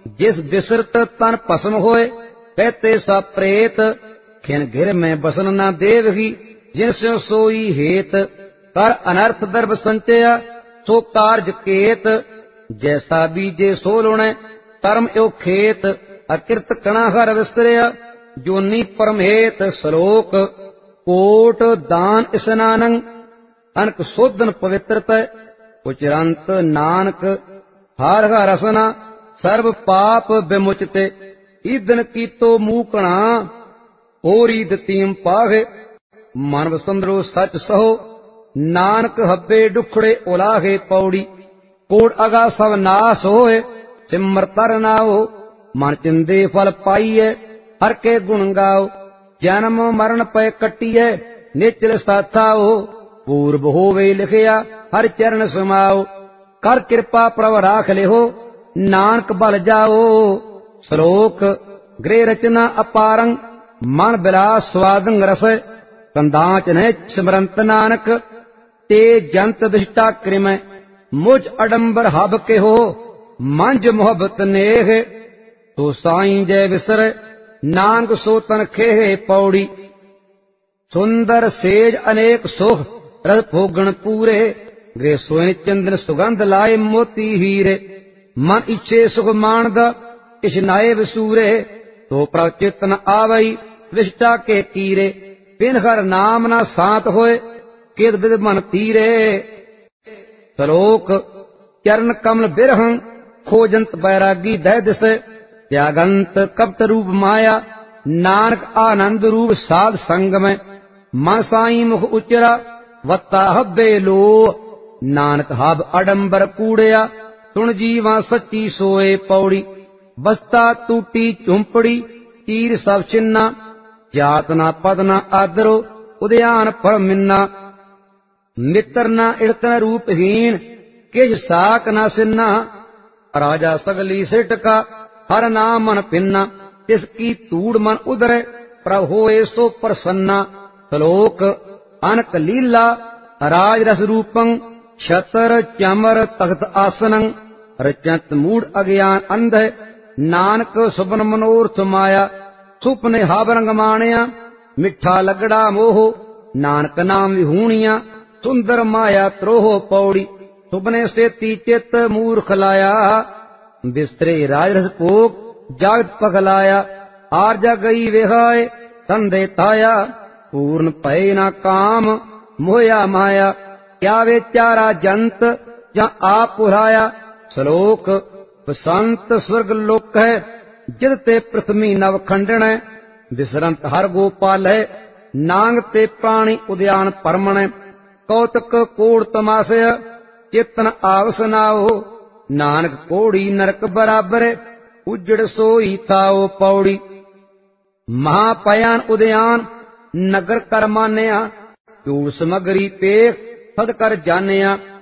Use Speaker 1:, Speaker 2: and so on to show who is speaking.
Speaker 1: जिस बिसरत तन भस्म होए, कहते सा प्रेत, खिन घिर में बसन न देवही, जिन स्यो सोई हेत, कर अनर्थ दर्भ संचया, सो कार्ज केत, जैसा बीजे सो लुणे, कर्म यो खेत, अकृत कणा हर विस्तरया, जोनी परमहेत। श्लोक कोट दान स्नानं, अनक शोधन पवित्रत, उचरंत नानक हर हर रसना, सर्व पाप विमुचते, ईदन कीतो मूकणा, होरी दतीम पाहे, मन वसंदरो सच सहो, नानक हब्बे डुखड़े उलाहे। पौड़ी कोट अगा सब नाश होए, सिमर तर नाओ, मन चिंदे फल पाइए, हर के गुण गाओ, जन्म मरण पे कटिए, निचल साथाओ, पूर्व होवे लिखिया हर चरण समाओ, कर कृपा प्रभ राख लिहो, नानक बल जाओ। श्लोक गृह रचना अपारं, मन बिलास स्वादं रस, कंधाच ने स्मरंत नानक, ते जंत विष्टा कृम, मुझ अडंबर हब के हो, मंज मोहब्बत नेह, तो साईं जय विसर, नानक सो तन खेहे। पौड़ी सुंदर सेज अनेक सुख, रस भोगण पूरे, गृह सोए चंदन सुगंध लाए मोती हीरे, मन इच्छे सुख मानद इशनाए विसूरे, तो प्रभ चेतन आवई विष्टा के कीरे, बिन हर नाम न सांत होए, किद बिद मन तीरे। श्लोक चरण कमल बिरहं, खोजंत बैरागी दह दिस, त्यागंत कपट रूप माया, नानक आनंद रूप साध संग में, मन साई मुख उचरा, वत्ता हब्बे लो, नानक हब अडंबर कूड़या, सुन जीवा सच्ची सोए। पौड़ी बस्ता टूटी झुंपड़ी, तीर सब छिन्ना, जात ना पद ना आदरो, उद्यान फल मिन्ना, मित्र ना इड़तन रूपहीन, किज साक ना सिन्ना, राजा सगली सिटका, हर नाम मन पिन्ना, तिसकी तूड़ मन उदरे, प्रभ होए सो प्रसन्ना। श्लोक अनक लीला राज रस रूपं, छतर चमर तख्त आसनं, रचत मूढ़ अज्ञान अंध, नानक सुपन मनोरथ माया, सुपने हाब रंग माणिया, मिठा लगड़ा मोह, नानक नाम विहूणिया, सुंदर माया त्रोह। पौड़ी सुपने से चित मूर्ख लाया, बिस्तरे राजरस भोग जागत पगलाया, आरजा गई विहाय संदे ताया, पूर्ण भय न काम मोया माया, क्या वे चारा जंत जा आप पुराया। श्लोक बसंत स्वर्ग लोक है, जिद ते पृथ्वी नव खंडन, विसरंत हर गोपाल है, नांग ते प्राणी उद्यान परमण, कौतक कोड़ तमाशय, चेतन आवसनाओ, नानक कोड़ी नरक बराबर, उजड़ सोई थाओ। पौड़ी महापयान उद्यान नगर कर मान्या, चूड़ समगरी पेख सद कर जानिया,